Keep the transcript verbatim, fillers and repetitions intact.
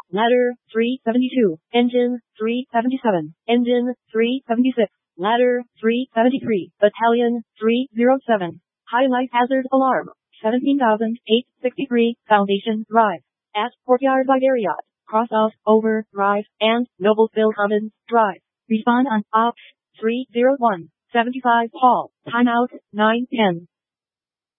Ladder three seventy-two. Engine three seventy-seven. Engine three seventy-six. Ladder three seventy-three. Battalion three oh seven. Highlight hazard alarm. seventeen thousand eight hundred sixty-three. Foundation Drive. At Courtyard Vivariot. Cross off Over Drive and Noblesville Commons Drive. Respawn on Ops three oh one. seventy-five Hall. Timeout nine ten.